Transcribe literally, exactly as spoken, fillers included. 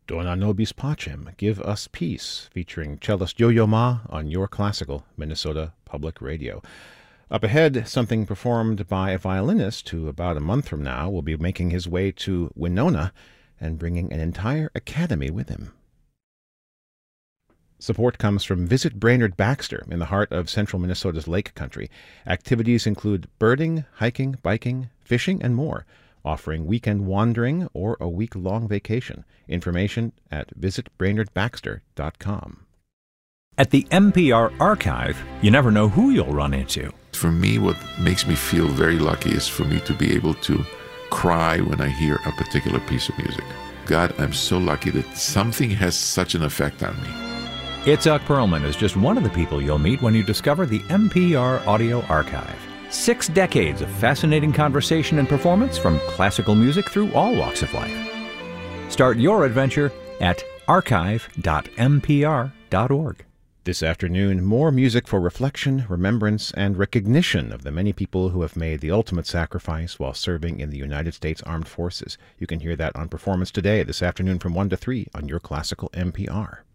Dona nobis pacem, Give Us Peace, featuring cellist Yo-Yo Ma on Your Classical Minnesota Public Radio. Up ahead, something performed by a violinist who about a month from now will be making his way to Winona and bringing an entire academy with him. Support comes from Visit Brainerd Baxter in the heart of central Minnesota's Lake Country. Activities include birding, hiking, biking, fishing, and more, offering weekend wandering or a week-long vacation. Information at visit brainerd baxter dot com. At the N P R Archive, you never know who you'll run into. For me, what makes me feel very lucky is for me to be able to cry when I hear a particular piece of music. God, I'm so lucky that something has such an effect on me. Itzhak Perlman is just one of the people you'll meet when you discover the N P R Audio Archive. Six decades of fascinating conversation and performance from classical music through all walks of life. Start your adventure at archive dot n p r dot org. This afternoon, more music for reflection, remembrance, and recognition of the many people who have made the ultimate sacrifice while serving in the United States Armed Forces. You can hear that on Performance Today this afternoon from one to three on Your Classical N P R.